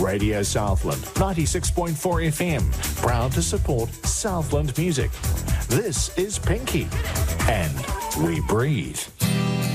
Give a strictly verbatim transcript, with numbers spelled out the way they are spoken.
Radio Southland, ninety-six point four F M, proud to support Southland music. This is Pinky, and we breathe.